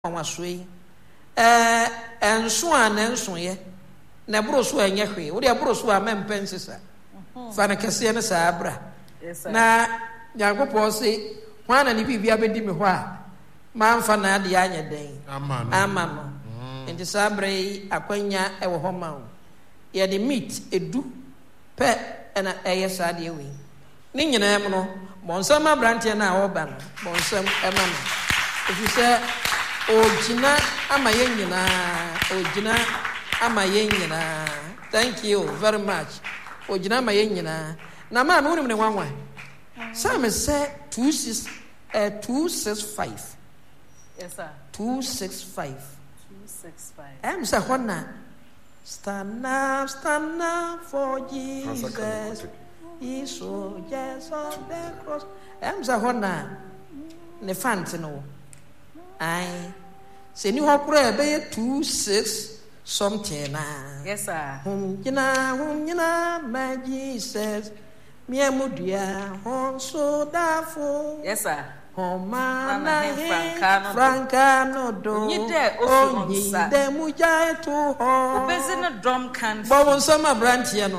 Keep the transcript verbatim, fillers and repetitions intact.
Wasway. Eh, and so on and so ye. Nebros were yahweh. Would your bros were men penses? Fanacasian Sabra. Na Yago say, one and if you be a bit dimmy, man fana the anya day. Amano. And the Sabre, Aquania, our home. Ye the meat, a do, pet, and a ayasadi wing. Ningen Amano, Monsama Brantiana Oban, Monsam Emma. If you say, Ojina amayengina, Ojina amayengina. Thank you very much. Ojina amayengina. Na ma no ni one one. Some say two six uh two six five. Yes sir. Two six five. Two six five. Em say hona. Stand up, stand up for Jesus. He so just on the cross. Em say hona. Ne fancy no. I say you have pray two six something na. Yes sir. Hum jina hum jina my Jesus. Me amudia hon so dafo. Yes sir. Hom mana Francano. Francano do. Ni de o ni de muja to ho. Obezi na drum can. Bobo sama branch ya no.